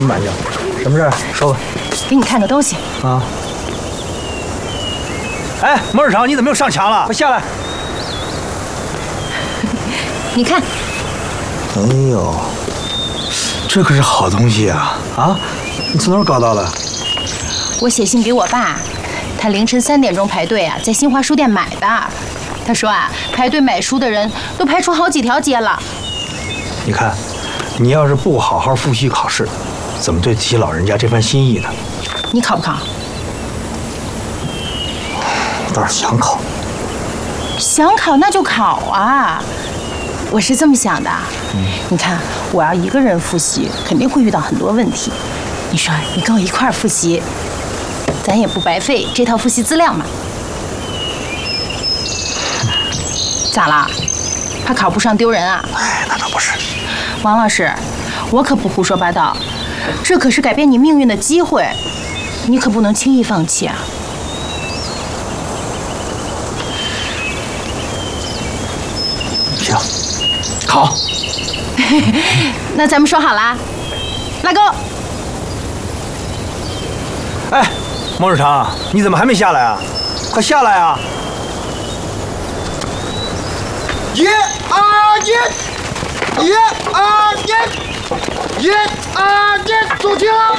满意，什么事儿？说吧。 给你看个东西啊。哎，孟日成，你怎么又上墙了？快下来！ 你看。 哎呦，这可是好东西啊！啊，你从哪儿搞到的？ 我写信给我爸，他凌晨3点钟排队啊，在新华书店买的。他说啊，排队买书的人都排出好几条街了。 你看，你要是不好好复习考试，怎么对得起老人家这番心意呢？ 你考不考？ 我倒是想考。 想考那就考啊！我是这么想的，你看，我要一个人复习，肯定会遇到很多问题。你说，你跟我一块儿复习，咱也不白费这套复习资料嘛。咋了？怕考不上丢人啊？ 哎，那倒不是。 王老师，我可不胡说八道，这可是改变你命运的机会，你可不能轻易放弃啊！ 行，好。 那咱们说好啦，拉钩。 哎，孟日成，你怎么还没下来啊？快下来啊！1、2、1，1、2、1，1、2、1，走停了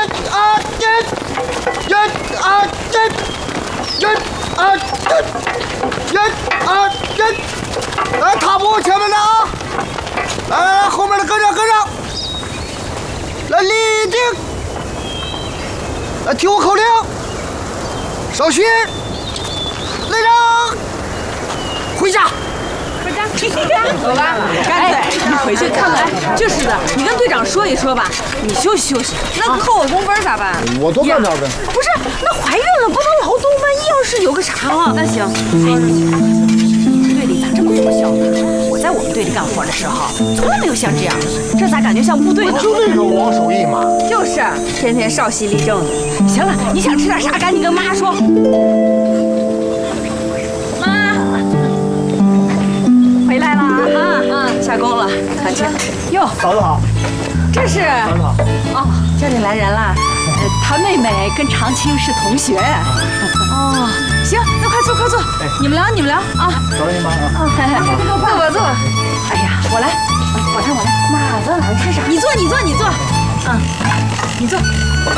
！1、2、1，1、2、1，1、2、1，1、2、1，来，踏步前面的啊！来，后面的跟着，来立定，来听我口令，稍息，立正，回家。 走吧，干脆你回去看看。就是的，你跟队长说一说吧。你休息休息。 那扣我工分咋办？ 我多干点呗。 不是，那怀孕了不能劳动，万一要是有个啥啊？ 那行。 队里咋这么作小呢？我在我们队里干活的时候，从来没有像这样，这咋感觉像部队呢？ 就那个王守义嘛。 就是，天天稍息立正的。 行了，你想吃点啥，赶紧跟妈说。回来了啊！ 下工了，可亲。 哟， 嫂子好。 这是嫂子好。 哦，这里来人了。他妹妹跟长青是同学。哦，行，那快坐快坐，你们聊啊。 找你妈啊。 坐。哎呀，我来。妈，咱俩吃啥？你坐。你坐。